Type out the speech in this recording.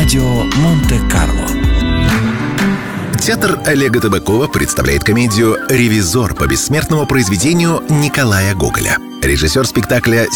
Радио Монте-Карло. Театр Олега Табакова представляет комедию «Ревизор» по бессмертному произведению Николая Гоголя. Режиссер спектакля